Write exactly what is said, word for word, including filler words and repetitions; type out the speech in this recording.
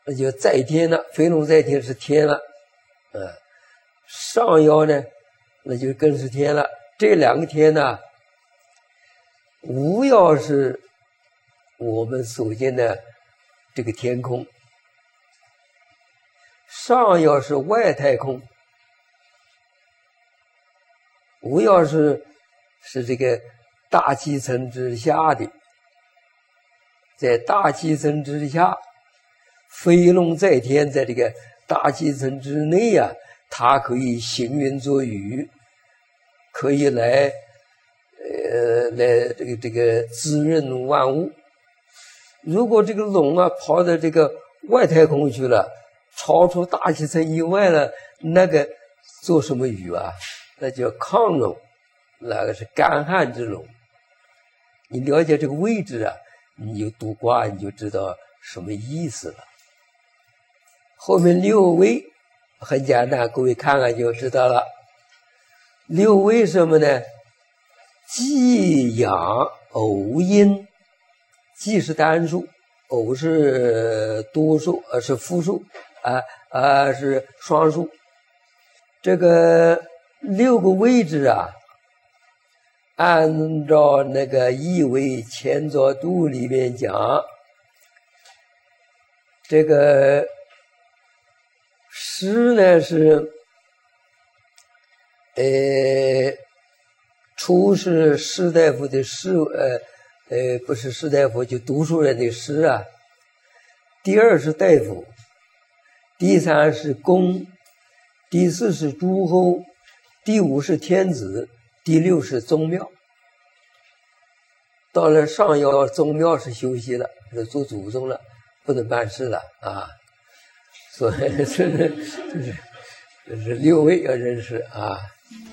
那就在天了，飞龙在天是天了，呃，上爻呢，那就更是天了。这两个天呢，无爻是我们所见的这个天空，上爻是外太空，无爻是是这个大气层之下的，在大气层之下。飞龙在天，在这个大气层之内啊，它可以行云作雨，可以来，呃，来这个这个滋润万物。如果这个龙啊跑到这个外太空去了，超出大气层以外了，那个做什么雨啊？那叫亢龙，那个是干旱之龙。你了解这个位置啊，你就读卦你就知道什么意思了。后面六位很简单，各位看看就知道了。六位什么呢？既阳偶阴，既是单数，偶是多数，呃是复数，啊啊是双数。这个六个位置啊，按照那个《易为乾兆度》里面讲，这个师呢是，呃，初是士大夫的士，呃呃，不是士大夫，就读书人的师啊。第二是大夫，第三是公，第四是诸侯，第五是天子，第六是宗庙。到了上爻，宗庙是休息了，是做祖宗了，不能办事了啊。所以这是这是这是六位要认识啊。